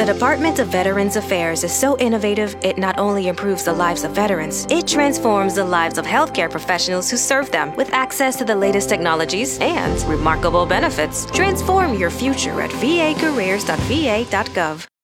The Department of Veterans Affairs is so innovative, it not only improves the lives of veterans, it transforms the lives of healthcare professionals who serve them with access to the latest technologies and remarkable benefits. Transform your future at vacareers.va.gov.